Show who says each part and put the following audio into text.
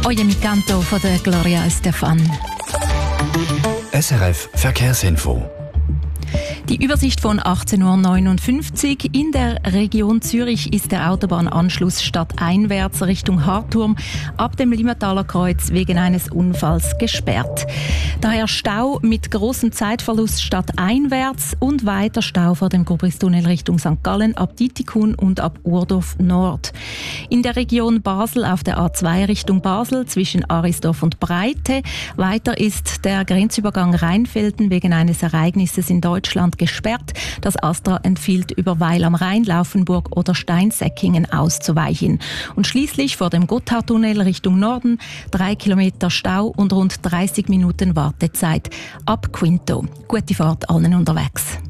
Speaker 1: Oye mi canto von der Gloria Estefan.
Speaker 2: SRF Verkehrsinfo.
Speaker 1: Die Übersicht von 18.59 Uhr. In der Region Zürich ist der Autobahnanschluss stadteinwärts Richtung Harturm ab dem Limmataler Kreuz wegen eines Unfalls gesperrt. Daher Stau mit großem Zeitverlust stadteinwärts und weiter Stau vor dem Gubristunnel Richtung St. Gallen ab Dietikon und ab Urdorf Nord. In der Region Basel auf der A2 Richtung Basel zwischen Arisdorf und Breite. Weiter ist der Grenzübergang Rheinfelden wegen eines Ereignisses in Deutschland gesperrt. Das Astra empfiehlt, über Weil am Rhein, Laufenburg oder Steinsäckingen auszuweichen. Und schließlich vor dem Gotthardtunnel Richtung Norden 3 Kilometer Stau und rund 30 Minuten Wartezeit ab Quinto. Gute Fahrt allen unterwegs.